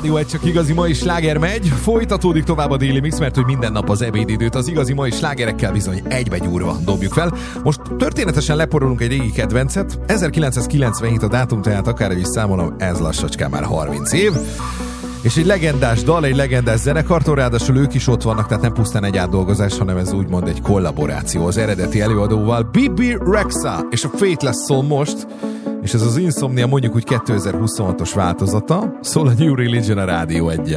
Rádió egy csak igazi mai sláger megy. Folytatódik tovább a Daily Mix, mert hogy minden nap az ebédidőt az igazi mai slágerekkel bizony egybegyúrva dobjuk fel. Most történetesen leporolunk egy régi kedvencet. 1997 a dátum, tehát akárhogy is számolom, ez lassacskán már 30 év. És egy legendás dal, egy legendás zenekartól, ráadásul ők is ott vannak, tehát nem pusztán egy átdolgozás, hanem ez úgymond egy kollaboráció az eredeti előadóval. Bebe Rexha és a Faithless Soul most, és ez az Insomnia mondjuk úgy 2026-os változata, szól a New Religion a Rádió 1-en.